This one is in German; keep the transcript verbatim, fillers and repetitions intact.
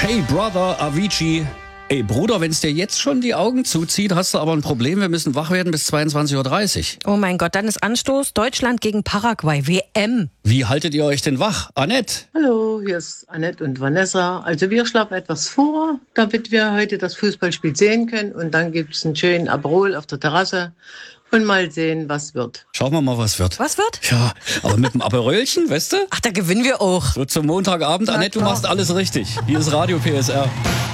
Hey Brother, Avicii. Ey Bruder, wenn es dir jetzt schon die Augen zuzieht, hast du aber ein Problem. Wir müssen wach werden bis zweiundzwanzig Uhr dreißig. Oh mein Gott, dann ist Anstoß Deutschland gegen Paraguay, W M. Wie haltet ihr euch denn wach? Annette? Hallo, hier ist Annette und Vanessa. Also wir schlafen etwas vor, damit wir heute das Fußballspiel sehen können. Und dann gibt es einen schönen Aperol auf der Terrasse und mal sehen, was wird. Schauen wir mal, was wird. Was wird? Ja, aber mit dem Aperölchen, weißt du? Ach, da gewinnen wir auch. So zum Montagabend, Na Annette, du klar. machst alles richtig. Hier ist Radio P S R.